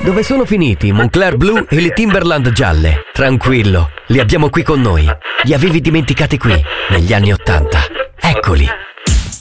Dove sono finiti i Moncler blu e le Timberland gialle? Tranquillo, li abbiamo qui con noi. Li avevi dimenticati qui, negli anni '80. Eccoli.